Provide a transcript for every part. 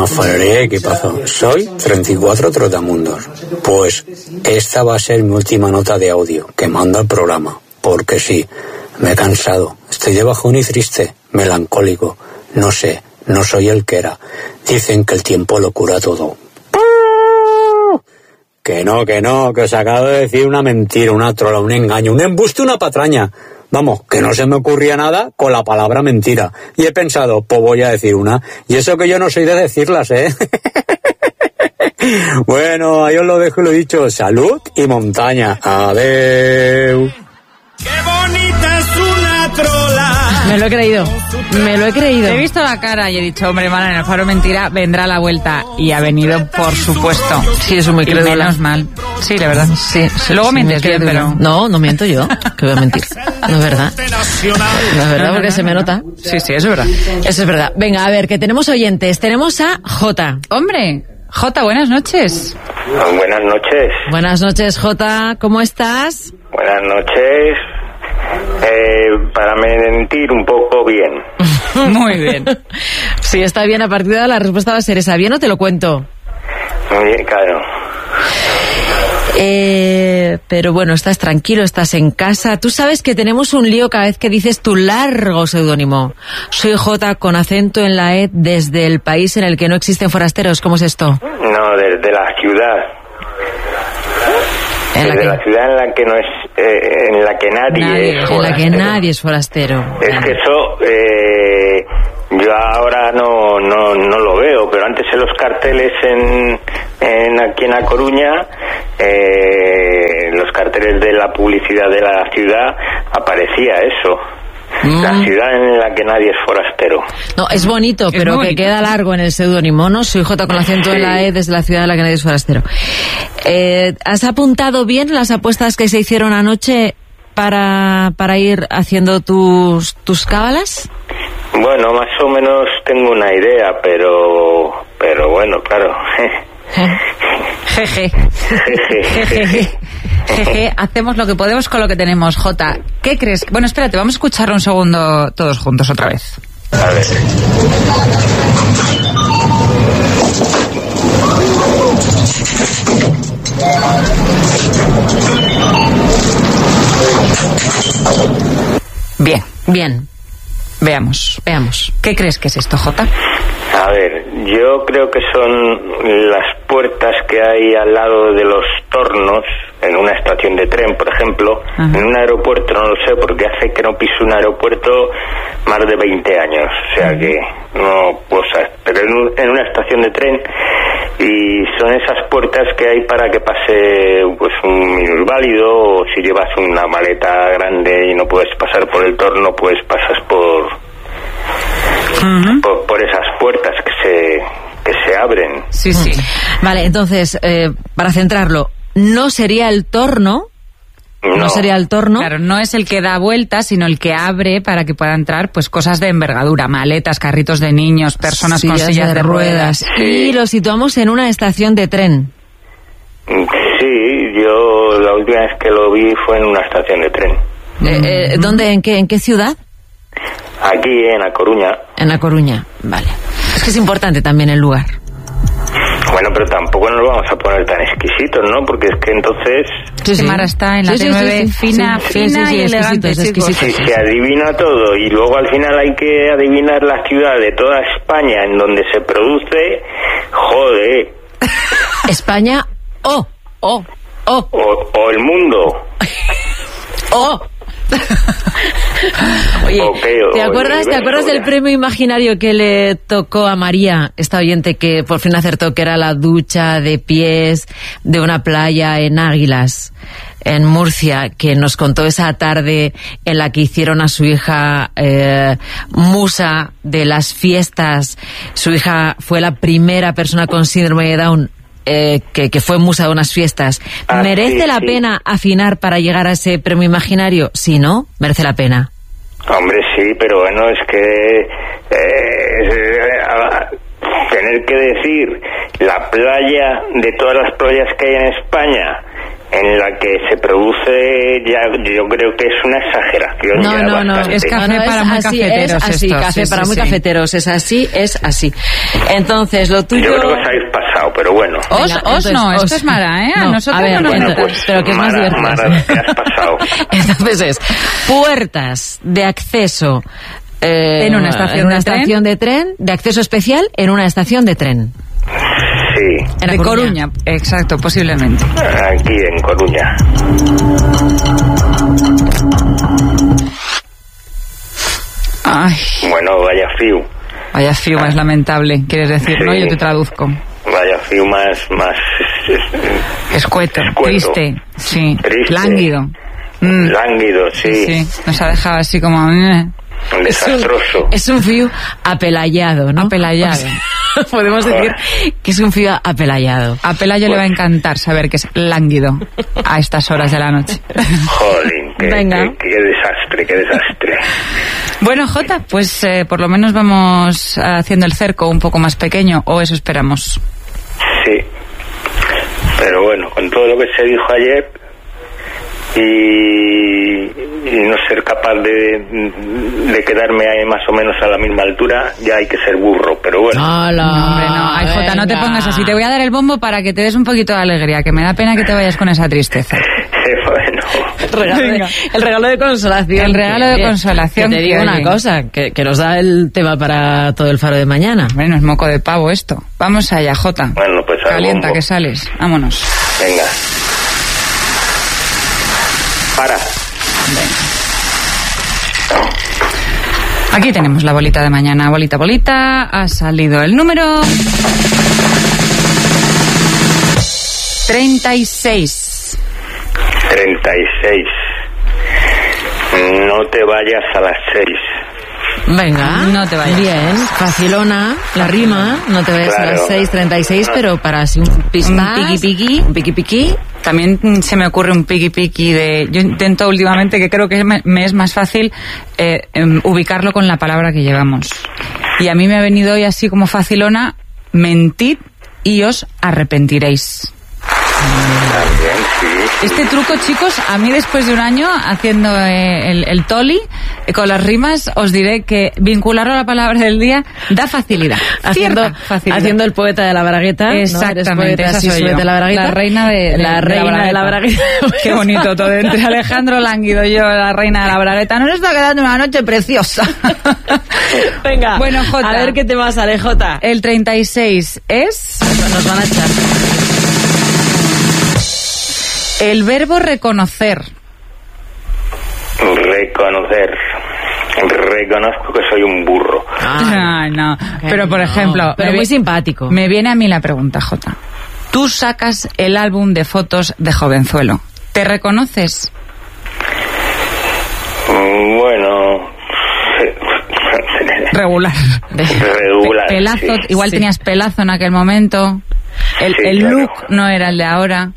Fareré, ¿qué pasó? Soy 34 Trotamundos. Pues esta va a ser mi última nota de audio que mando al programa. Porque sí, me he cansado. Estoy de bajón y triste, melancólico. No sé, no soy el que era. Dicen que el tiempo lo cura todo. Que no, que os acabo de decir una mentira, una trola, un engaño, un embuste, una patraña. Vamos, que no se me ocurría nada con la palabra mentira. Y he pensado, pues voy a decir una. Y eso que yo no soy de decirlas, ¿eh? Bueno, ahí os lo dejo y lo he dicho. Salud y montaña. Adeu. ¡Qué bonita es una trola! Me lo he creído. He visto la cara y he dicho, hombre, Mara, en el Faro Mentira vendrá la vuelta. Y ha venido, por supuesto. Sí, eso muy crédula. Menos mal. Sí, la verdad. Sí. Luego mientes bien, pero... No miento yo. Que voy a mentir. No es verdad. No es verdad porque se me nota. Sí, eso es verdad. Eso es verdad. Venga, a ver, que tenemos oyentes. Tenemos a Jota. Hombre, Jota, buenas noches. Buenas noches. Buenas noches, Jota. ¿Cómo estás? Buenas noches. Para mentir un poco bien. Muy bien. Si está bien, a partir de ahora la respuesta va a ser esa. ¿Bien o te lo cuento? Muy bien, claro. Pero bueno, estás tranquilo, estás en casa. Tú sabes que tenemos un lío cada vez que dices tu largo seudónimo. Soy J con acento en la E desde el país en el que no existen forasteros. ¿Cómo es esto? No, desde la ciudad. Desde la ciudad en la que no es, en la que nadie es forastero. En la que nadie es forastero. Es que eso, yo ahora no lo veo, pero antes en los carteles aquí en A Coruña, los carteles de la publicidad de la ciudad, aparecía eso. La ciudad en la que nadie es forastero. No, es bonito, pero que queda largo en el seudónimo, ¿no? Soy J con acento en la E desde la ciudad en la que nadie es forastero. ¿Has apuntado bien las apuestas que se hicieron anoche para ir haciendo tus cábalas? Bueno, más o menos tengo una idea, pero bueno, claro. Jeje. Jeje, hacemos lo que podemos con lo que tenemos, Jota. ¿Qué crees? Bueno, espérate, vamos a escucharlo un segundo todos juntos otra vez. A ver. Bien. Veamos. ¿Qué crees que es esto, Jota? A ver, yo creo que son las puertas que hay al lado de los tornos en una estación de tren, por ejemplo. Ajá. En un aeropuerto no lo sé, porque hace que no piso un aeropuerto más de 20 años, o sea que no puedo saber, pero en una estación de tren, y son esas puertas que hay para que pase pues un minusválido, o si llevas una maleta grande y no puedes pasar por el torno, pues pasas por esas puertas que se abren. Sí. Vale, entonces, para centrarlo, ¿no sería el torno? No sería el torno. Claro, no es el que da vueltas, sino el que abre para que pueda entrar pues cosas de envergadura, maletas, carritos de niños, personas con sillas de ruedas. Y lo situamos en una estación de tren. Sí, yo la última vez que lo vi fue en una estación de tren. ¿Dónde? ¿En qué ciudad? Aquí, en A Coruña. En A Coruña, vale. Es que es importante también el lugar. Bueno, pero tampoco nos vamos a poner tan exquisitos, ¿no? Porque es que entonces... Sí. Mara está en la T9, fina y elegante. Exquisito. Si se adivina todo y luego al final hay que adivinar la ciudad de toda España en donde se produce, joder. España o el mundo. Oye, ¿te acuerdas del premio imaginario que le tocó a María, esta oyente que por fin acertó que era la ducha de pies de una playa en Águilas, en Murcia, que nos contó esa tarde en la que hicieron a su hija musa de las fiestas? Su hija fue la primera persona con síndrome de Down que fue musa de unas fiestas. ¿Merece la pena afinar para llegar a ese premio imaginario? Sí, ¿no? Merece la pena. Hombre, sí, pero bueno, es que tener que decir la playa de todas las playas que hay en España en la que se produce, ya yo creo que es una exageración. No, es café para muy cafeteros. Es así, café para muy cafeteros, es así. Entonces, lo tuyo... Yo creo que os habéis pasado, pero bueno. Esto es Mara, ¿eh? A nosotros no nos pues, pero que es más divertido. Mara, te has pasado. Entonces es puertas de acceso en una estación de tren, de acceso especial en una estación de tren. Sí. De Coruña, exacto, posiblemente. Aquí en Coruña. Ay. Bueno, vaya fiu. Vaya fiu más lamentable, quieres decir, sí. ¿No? Yo te traduzco. Vaya fiu más escueto, triste, sí. Triste. Lánguido. Lánguido, sí. Nos ha dejado así como... Desastroso. Es un fiu apelayado, ¿no? Apelayado. Podemos decir que es un fiu apelayado. A Pelayo le va a encantar saber que es lánguido a estas horas de la noche. Jolín, qué desastre. Bueno, Jota, pues por lo menos vamos haciendo el cerco un poco más pequeño, o eso esperamos. Sí. Pero bueno, con todo lo que se dijo ayer y no ser capaz de quedarme ahí más o menos a la misma altura, ya hay que ser burro, pero bueno. No. Ay, Jota, no te pongas así. Te voy a dar el bombo para que te des un poquito de alegría, que me da pena que te vayas con esa tristeza. Bueno. El regalo de consolación. El regalo de consolación. Que te digo una cosa, que nos da el tema para todo el faro de mañana. Bueno, es moco de pavo esto. Vamos allá, Jota. Bueno, pues calienta bombo. Que sales. Vámonos. Venga. Para. Aquí tenemos la bolita de mañana. Bolita. Ha salido el número 36. 36. No te vayas a las 6. Venga, no te vayas. Bien, facilona, la rima, no te vayas a las 6:36, pero para así un piqui-piqui. También se me ocurre un piqui-piqui yo intento últimamente, que creo que me es más fácil ubicarlo con la palabra que llevamos. Y a mí me ha venido hoy así como facilona: mentid y os arrepentiréis. También, sí. Este truco, chicos, a mí después de un año haciendo el toli con las rimas, os diré que vincularlo a la palabra del día da facilidad. Haciendo el poeta de la Bragueta. Exactamente, ¿no? esa soy yo. De la Bragueta. La reina de la Bragueta. Qué bonito todo. Entre Alejandro Lánguido y yo, la reina de la Bragueta. Nos está quedando una noche preciosa. Venga, bueno, Jota, a ver qué te va a salir, Jota. El 36 es... Nos van a echar. El verbo reconocer. Reconozco que soy un burro. No. Pero, por ejemplo... Pero muy simpático. Me viene a mí la pregunta, Jota. Tú sacas el álbum de fotos de jovenzuelo. ¿Te reconoces? Bueno... Regular. Pelazo, sí. Igual tenías pelazo en aquel momento. El look no era el de ahora.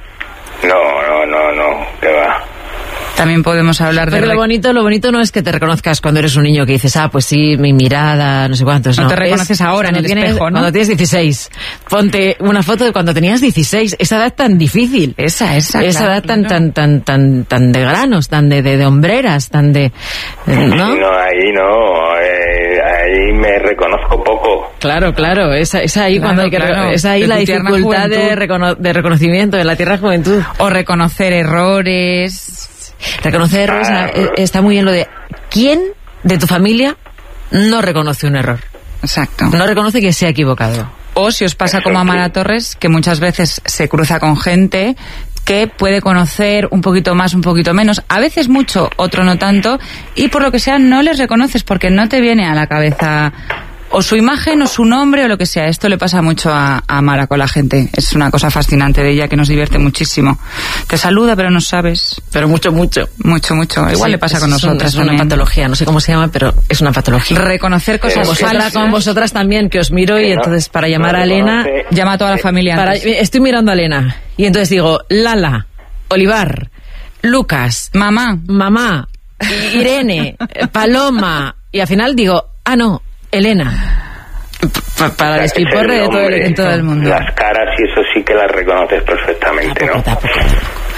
No, que va. También podemos hablar de... Pero lo bonito no es que te reconozcas cuando eres un niño, que dices, pues sí, mi mirada, no sé cuántos. No te reconoces ahora en el espejo, ¿no? Cuando tienes 16. Ponte una foto de cuando tenías 16. Esa edad tan difícil. Esa edad tan de granos, tan de hombreras, tan de... ¿no? Ahí no. Ahí me reconozco poco. Claro. Es ahí cuando hay que... Es ahí la dificultad de reconocimiento de la tierna juventud. O reconocer errores... Reconocer errores, está muy bien lo de ¿quién de tu familia no reconoce un error? Exacto. No reconoce que se ha equivocado. O si os pasa como a Mara Torres, que muchas veces se cruza con gente que puede conocer un poquito más, un poquito menos, a veces mucho, otro no tanto, y por lo que sea no les reconoces porque no te viene a la cabeza o su imagen o su nombre o lo que sea. Esto le pasa mucho a Mara con la gente. Es una cosa fascinante de ella que nos divierte muchísimo. Te saluda pero no sabes. Pero mucho. Igual le pasa con nosotras. Es una patología, no sé cómo se llama, pero es una patología. Reconocer cosas falsas. Con vosotras también, que os miro y entonces para llamar a Elena... Llama a toda la familia. Estoy mirando a Elena y entonces digo, Lala, Olivar, Lucas, mamá, Irene, Paloma, y al final digo, no, Elena. Para despiporre de todo el mundo. Las caras y eso sí que las reconoces perfectamente, ¿no?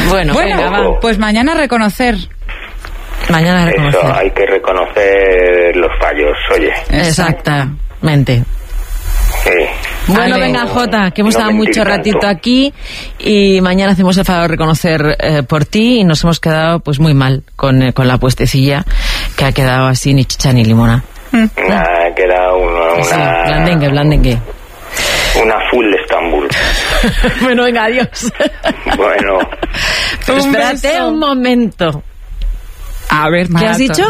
Bueno, venga, va. Pues mañana reconocer. Mañana reconocer. Eso, hay que reconocer los fallos, oye. Exactamente. Sí. Bueno, venga, Jota, que hemos estado mucho ratito aquí y mañana hacemos el favor de reconocer por ti y nos hemos quedado pues muy mal con la puestecilla que ha quedado así ni chicha ni limona. Ha quedado una blandengue. Una full de Estambul. Bueno, venga, adiós. Bueno. Pero espérate un momento. A ver, ¿qué has dicho?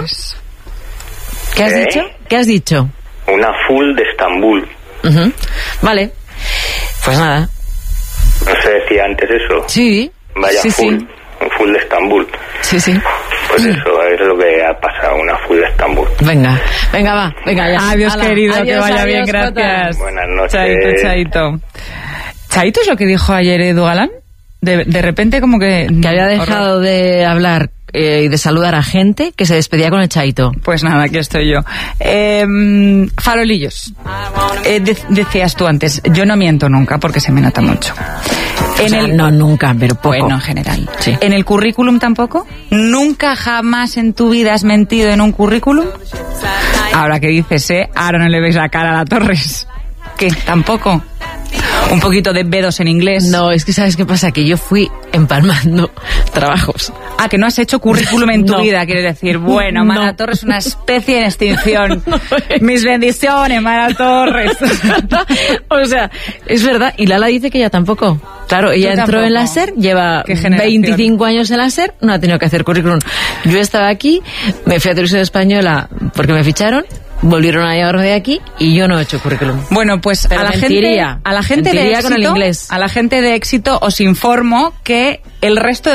¿Qué has dicho? Una full de Estambul. Vale. Pues nada. ¿No se decía antes eso? Sí. Vaya sí, full. Sí. Un full de Estambul. Sí. Pues eso es lo que ha pasado, una full de Estambul. Venga, va. Venga, ya. Adiós, querido, adiós, que vaya bien, gracias. Jota. Buenas noches. Chaito. ¿Chaito es lo que dijo ayer Edu Galán? De repente como que había dejado de hablar y de saludar a gente que se despedía con el chaito. Pues nada, aquí estoy yo. Farolillos. Decías tú antes, yo no miento nunca porque se me nota mucho. No, nunca, pero poco. Bueno, en general. Sí. ¿En el currículum tampoco? ¿Nunca jamás en tu vida has mentido en un currículum? Ahora que dices, ahora no le ves la cara a la Torres. ¿Qué? ¿Tampoco? Un poquito de B2 en inglés. No, es que ¿sabes qué pasa? Que yo fui empalmando trabajos. Que no has hecho currículum en tu vida, quieres decir. Bueno, Mara Torres es una especie en extinción. Mis bendiciones, Mara Torres. O sea, es verdad. Y Lala dice que ella tampoco. Claro, ella entró en la SER, lleva 25 años en la SER, no ha tenido que hacer currículum. Yo estaba aquí, me fui a Televisión Española porque me ficharon, volvieron a llevarme de aquí y yo no he hecho currículum. Bueno, pues a la gente de éxito, con el inglés. A la gente de éxito os informo que el resto de